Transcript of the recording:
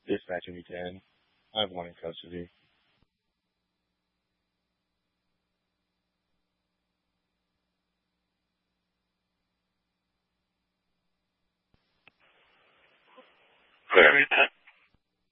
Dispatch me 10. I have one in custody. Clear me 10.